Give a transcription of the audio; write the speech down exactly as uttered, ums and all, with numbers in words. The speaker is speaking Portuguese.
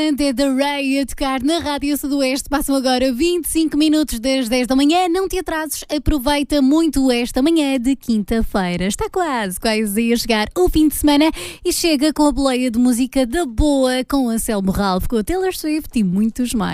É da Ray a tocar na Rádio Sudoeste. Passam agora vinte e cinco minutos das dez da manhã. Não te atrases, aproveita muito esta manhã de quinta-feira. Está quase, quase a chegar o fim de semana e chega com a boleia de música da boa com Anselmo Ralph, com a Taylor Swift e muitos mais.